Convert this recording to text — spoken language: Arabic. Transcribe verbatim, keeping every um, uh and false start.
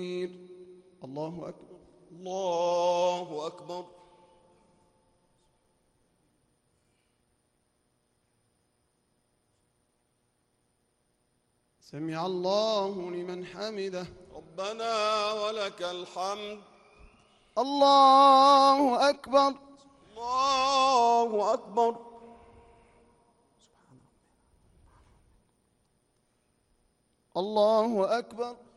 الله أكبر. الله أكبر. سمع الله لمن حمده. ربنا ولك الحمد. الله أكبر. الله أكبر. الله أكبر.